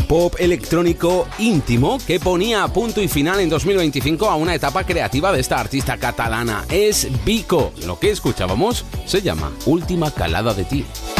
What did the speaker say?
pop electrónico íntimo que ponía punto y final en 2025 a una etapa creativa de esta artista catalana. Es Vico. Lo que escuchábamos se llama Última calada de ti.